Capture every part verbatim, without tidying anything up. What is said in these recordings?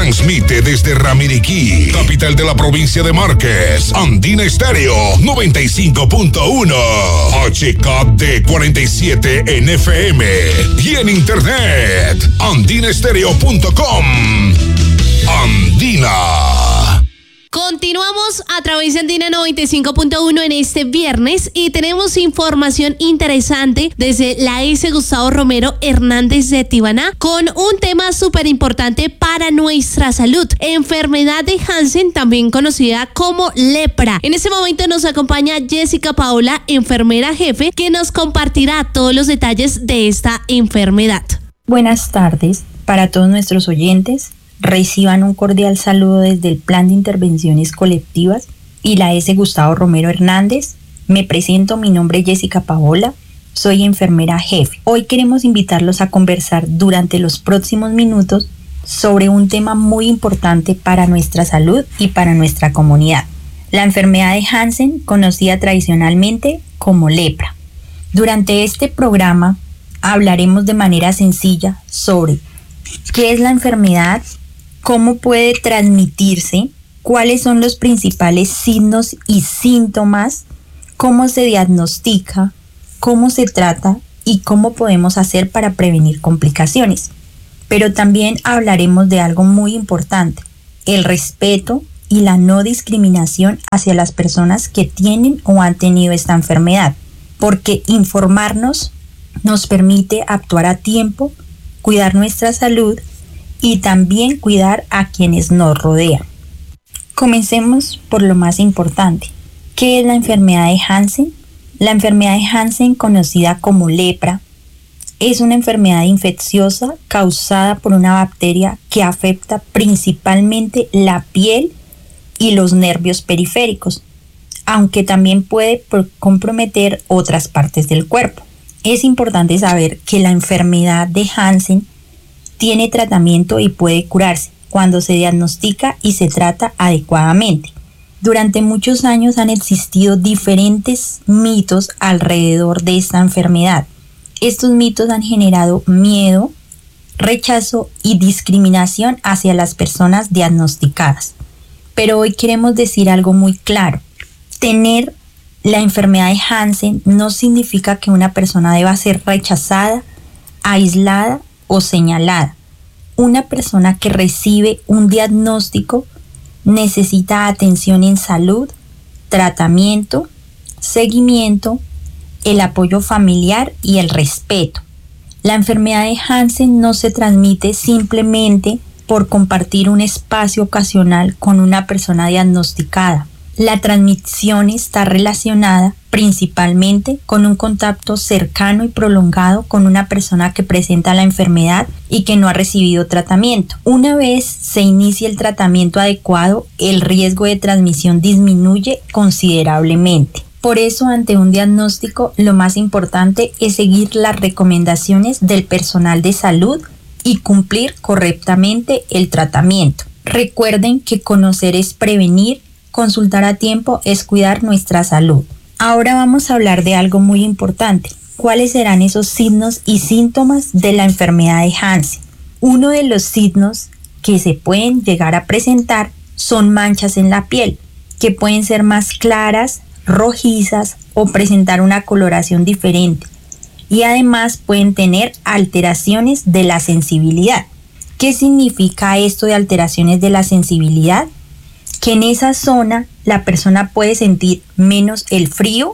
Transmite desde Ramiriquí, capital de la provincia de Márquez, Andina Estéreo noventa y cinco punto uno, H K D cuarenta y siete en F M y en internet andina estéreo punto com. Andina. Continuamos a través de Andina noventa y cinco punto uno en este viernes y tenemos información interesante desde la S. Gustavo Romero Hernández de Tibaná con un tema súper importante para nuestra salud, enfermedad de Hansen, también conocida como lepra. En este momento nos acompaña Jessica Paola, enfermera jefe, que nos compartirá todos los detalles de esta enfermedad. Buenas tardes para todos nuestros oyentes. Reciban un cordial saludo desde el Plan de Intervenciones Colectivas y la S. Gustavo Romero Hernández. Me presento, mi nombre es Jessica Paola, soy enfermera jefe. Hoy queremos invitarlos a conversar durante los próximos minutos sobre un tema muy importante para nuestra salud y para nuestra comunidad. La enfermedad de Hansen, conocida tradicionalmente como lepra. Durante este programa hablaremos de manera sencilla sobre qué es la enfermedad, cómo puede transmitirse, cuáles son los principales signos y síntomas, cómo se diagnostica, cómo se trata y cómo podemos hacer para prevenir complicaciones. Pero también hablaremos de algo muy importante, el respeto y la no discriminación hacia las personas que tienen o han tenido esta enfermedad, porque informarnos nos permite actuar a tiempo, cuidar nuestra salud y también cuidar a quienes nos rodean. Comencemos por lo más importante. ¿Qué es la enfermedad de Hansen? La enfermedad de Hansen, conocida como lepra, es una enfermedad infecciosa causada por una bacteria que afecta principalmente la piel y los nervios periféricos, aunque también puede comprometer otras partes del cuerpo. Es importante saber que la enfermedad de Hansen tiene tratamiento y puede curarse cuando se diagnostica y se trata adecuadamente. Durante muchos años han existido diferentes mitos alrededor de esta enfermedad. Estos mitos han generado miedo, rechazo y discriminación hacia las personas diagnosticadas. Pero hoy queremos decir algo muy claro. Tener la enfermedad de Hansen no significa que una persona deba ser rechazada, aislada o señalada. Una persona que recibe un diagnóstico necesita atención en salud, tratamiento, seguimiento, el apoyo familiar y el respeto. La enfermedad de Hansen no se transmite simplemente por compartir un espacio ocasional con una persona diagnosticada. La transmisión está relacionada principalmente con un contacto cercano y prolongado con una persona que presenta la enfermedad y que no ha recibido tratamiento. Una vez se inicia el tratamiento adecuado, el riesgo de transmisión disminuye considerablemente. Por eso, ante un diagnóstico, lo más importante es seguir las recomendaciones del personal de salud y cumplir correctamente el tratamiento. Recuerden que conocer es prevenir. Consultar a tiempo es cuidar nuestra salud. Ahora vamos a hablar de algo muy importante. ¿Cuáles serán esos signos y síntomas de la enfermedad de Hansen? Uno de los signos que se pueden llegar a presentar son manchas en la piel, que pueden ser más claras, rojizas o presentar una coloración diferente. Y además pueden tener alteraciones de la sensibilidad. ¿Qué significa esto de alteraciones de la sensibilidad? Que en esa zona la persona puede sentir menos el frío,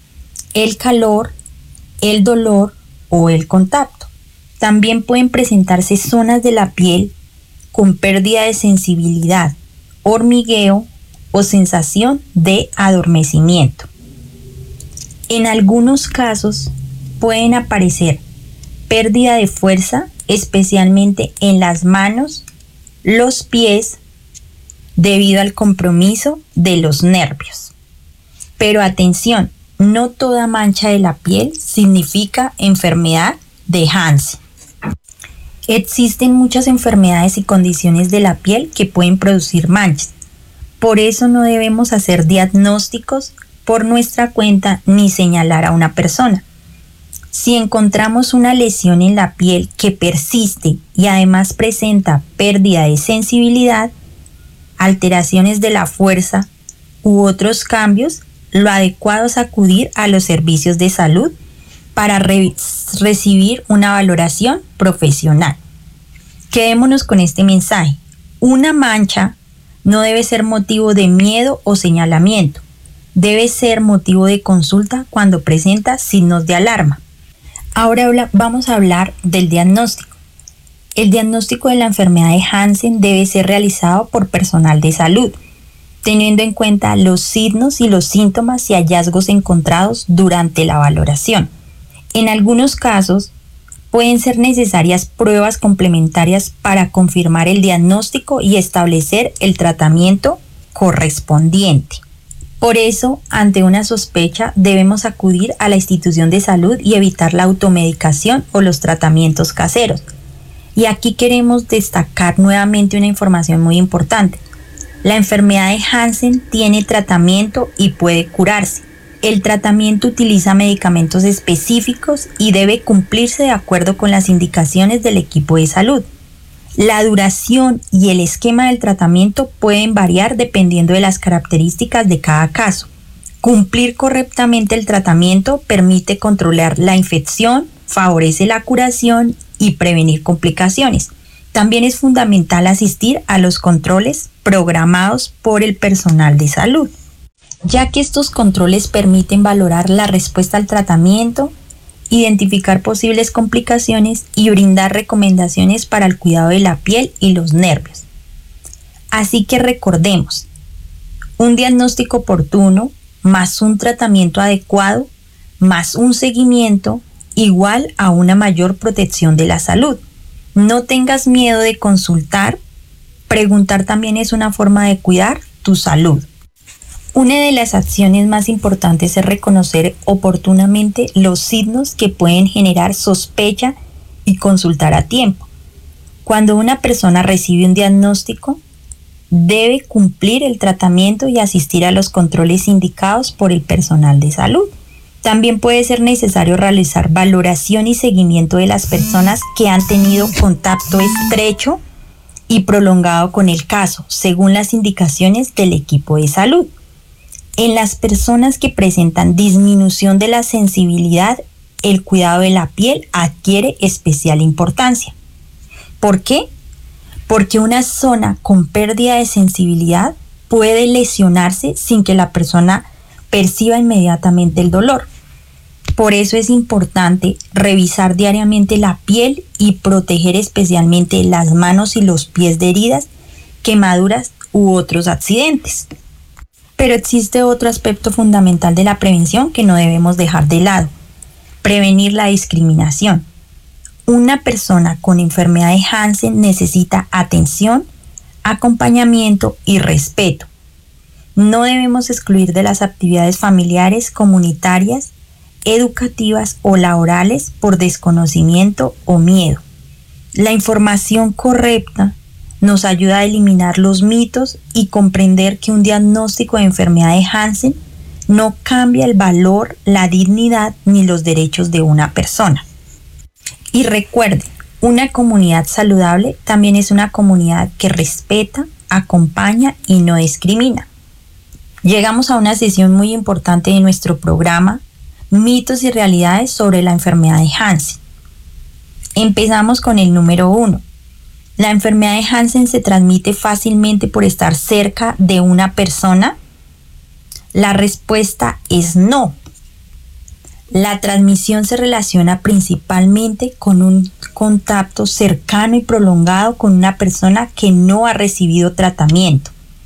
el calor, el dolor o el contacto. También pueden presentarse zonas de la piel con pérdida de sensibilidad, hormigueo o sensación de adormecimiento. En algunos casos pueden aparecer pérdida de fuerza, especialmente en las manos, los pies, debido al compromiso de los nervios. Pero atención, no toda mancha de la piel significa enfermedad de Hansen. Existen muchas enfermedades y condiciones de la piel que pueden producir manchas. Por eso no debemos hacer diagnósticos por nuestra cuenta ni señalar a una persona. Si encontramos una lesión en la piel que persiste y además presenta pérdida de sensibilidad, alteraciones de la fuerza u otros cambios, lo adecuado es acudir a los servicios de salud para re- recibir una valoración profesional. Quedémonos con este mensaje. Una mancha no debe ser motivo de miedo o señalamiento. Debe ser motivo de consulta cuando presenta signos de alarma. Ahora habla, vamos a hablar del diagnóstico. El diagnóstico de la enfermedad de Hansen debe ser realizado por personal de salud, teniendo en cuenta los signos y los síntomas y hallazgos encontrados durante la valoración. En algunos casos, pueden ser necesarias pruebas complementarias para confirmar el diagnóstico y establecer el tratamiento correspondiente. Por eso, ante una sospecha, debemos acudir a la institución de salud y evitar la automedicación o los tratamientos caseros. Y aquí queremos destacar nuevamente una información muy importante. La enfermedad de Hansen tiene tratamiento y puede curarse. El tratamiento utiliza medicamentos específicos y debe cumplirse de acuerdo con las indicaciones del equipo de salud. La duración y el esquema del tratamiento pueden variar dependiendo de las características de cada caso. Cumplir correctamente el tratamiento permite controlar la infección, favorece la curación y prevenir complicaciones. También es fundamental asistir a los controles programados por el personal de salud, ya que estos controles permiten valorar la respuesta al tratamiento, identificar posibles complicaciones y brindar recomendaciones para el cuidado de la piel y los nervios. Así que recordemos, un diagnóstico oportuno más un tratamiento adecuado más un seguimiento igual a una mayor protección de la salud. No tengas miedo de consultar. Preguntar también es una forma de cuidar tu salud. Una de las acciones más importantes es reconocer oportunamente los signos que pueden generar sospecha y consultar a tiempo. Cuando una persona recibe un diagnóstico, debe cumplir el tratamiento y asistir a los controles indicados por el personal de salud. También puede ser necesario realizar valoración y seguimiento de las personas que han tenido contacto estrecho y prolongado con el caso, según las indicaciones del equipo de salud. En las personas que presentan disminución de la sensibilidad, el cuidado de la piel adquiere especial importancia. ¿Por qué? Porque una zona con pérdida de sensibilidad puede lesionarse sin que la persona perciba inmediatamente el dolor. Por eso es importante revisar diariamente la piel y proteger especialmente las manos y los pies de heridas, quemaduras u otros accidentes. Pero existe otro aspecto fundamental de la prevención que no debemos dejar de lado: prevenir la discriminación. Una persona con enfermedad de Hansen necesita atención, acompañamiento y respeto. No debemos excluir de las actividades familiares, comunitarias, educativas o laborales por desconocimiento o miedo. La información correcta nos ayuda a eliminar los mitos y comprender que un diagnóstico de enfermedad de Hansen no cambia el valor, la dignidad ni los derechos de una persona. Y recuerden, una comunidad saludable también es una comunidad que respeta, acompaña y no discrimina. Llegamos a una sesión muy importante de nuestro programa, Mitos y realidades sobre la enfermedad de Hansen. Empezamos con el número uno. ¿La enfermedad de Hansen se transmite fácilmente por estar cerca de una persona? La respuesta es no. La transmisión se relaciona principalmente con un contacto cercano y prolongado con una persona que no ha recibido tratamiento.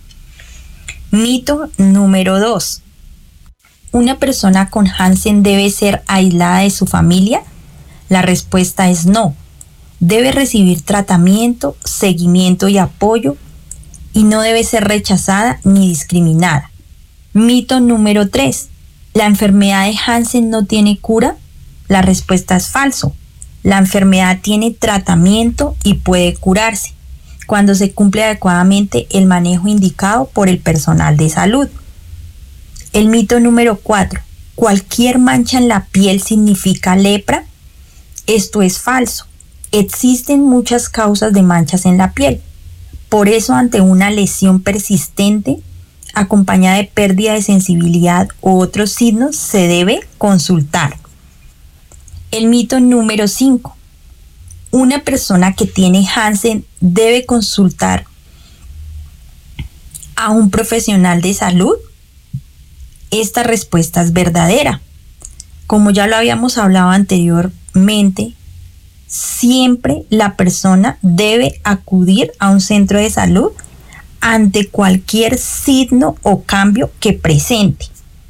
Mito número dos. ¿Una persona con Hansen debe ser aislada de su familia? La respuesta es no. Debe recibir tratamiento, seguimiento y apoyo y no debe ser rechazada ni discriminada. Mito número tres. ¿La enfermedad de Hansen no tiene cura? La respuesta es falso. La enfermedad tiene tratamiento y puede curarse cuando se cumple adecuadamente el manejo indicado por el personal de salud. El mito número cuatro. cualquier mancha en la piel significa lepra. Esto es falso. Existen muchas causas de manchas en la piel. Por eso, ante una lesión persistente, acompañada de pérdida de sensibilidad u otros signos, se debe consultar. El mito número cinco. Una persona que tiene Hansen debe consultar a un profesional de salud. Esta respuesta es verdadera. Como ya lo habíamos hablado anteriormente, siempre la persona debe acudir a un centro de salud ante cualquier signo o cambio que presente.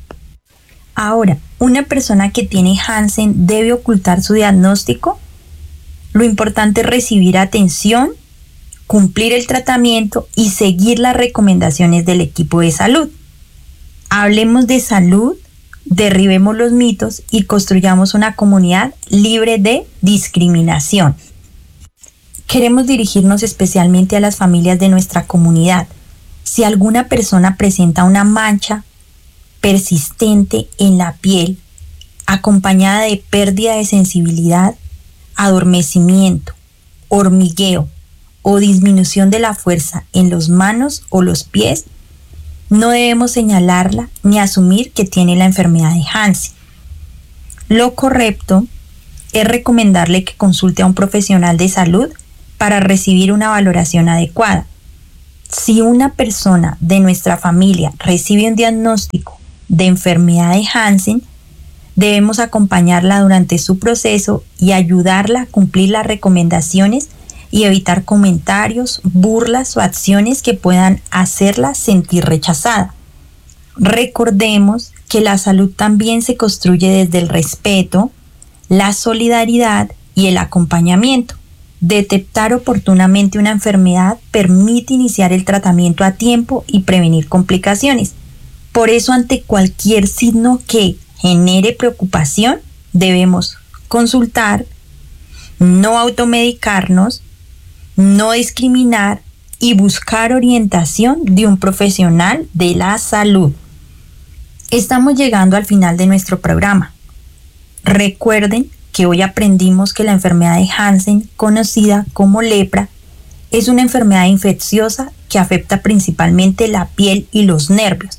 Ahora, ¿una persona que tiene Hansen debe ocultar su diagnóstico? Lo importante es recibir atención, cumplir el tratamiento y seguir las recomendaciones del equipo de salud. Hablemos de salud, derribemos los mitos y construyamos una comunidad libre de discriminación. Queremos dirigirnos especialmente a las familias de nuestra comunidad. Si alguna persona presenta una mancha persistente en la piel, acompañada de pérdida de sensibilidad, adormecimiento, hormigueo o disminución de la fuerza en las manos o los pies, no debemos señalarla ni asumir que tiene la enfermedad de Hansen. Lo correcto es recomendarle que consulte a un profesional de salud para recibir una valoración adecuada. Si una persona de nuestra familia recibe un diagnóstico de enfermedad de Hansen, debemos acompañarla durante su proceso y ayudarla a cumplir las recomendaciones y evitar comentarios, burlas o acciones que puedan hacerla sentir rechazada. Recordemos que la salud también se construye desde el respeto, la solidaridad y el acompañamiento. Detectar oportunamente una enfermedad permite iniciar el tratamiento a tiempo y prevenir complicaciones. Por eso, ante cualquier signo que genere preocupación, debemos consultar, no automedicarnos, no discriminar y buscar orientación de un profesional de la salud. Estamos llegando al final de nuestro programa. Recuerden que hoy aprendimos que la enfermedad de Hansen, conocida como lepra, es una enfermedad infecciosa que afecta principalmente la piel y los nervios,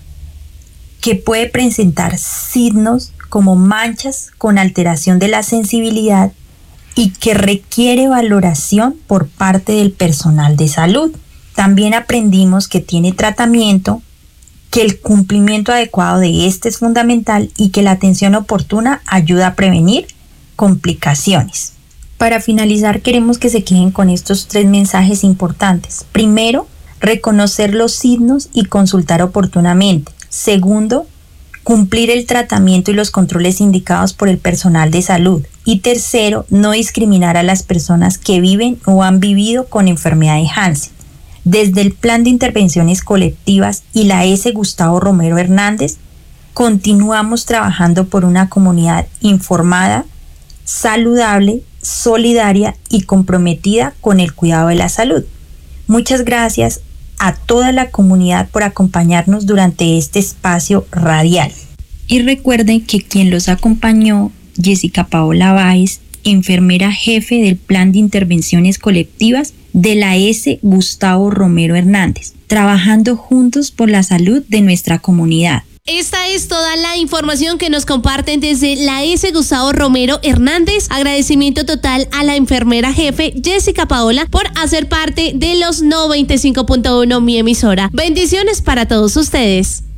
que puede presentar signos como manchas con alteración de la sensibilidad y que requiere valoración por parte del personal de salud. También aprendimos que tiene tratamiento, que el cumplimiento adecuado de este es fundamental y que la atención oportuna ayuda a prevenir complicaciones. Para finalizar, queremos que se queden con estos tres mensajes importantes. Primero, reconocer los signos y consultar oportunamente. Segundo, cumplir el tratamiento y los controles indicados por el personal de salud. Y tercero, no discriminar a las personas que viven o han vivido con enfermedad de Hansen. Desde el Plan de Intervenciones Colectivas y la S. Gustavo Romero Hernández, continuamos trabajando por una comunidad informada, saludable, solidaria y comprometida con el cuidado de la salud. Muchas gracias a toda la comunidad por acompañarnos durante este espacio radial. Y recuerden que quien los acompañó, Jessica Paola Báez, enfermera jefe del Plan de Intervenciones Colectivas de la S. Gustavo Romero Hernández, trabajando juntos por la salud de nuestra comunidad. Esta es toda la información que nos comparten desde la S. Gustavo Romero Hernández. Agradecimiento total a la enfermera jefe Jessica Paola por hacer parte de los noventa y cinco punto uno, mi emisora. Bendiciones para todos ustedes.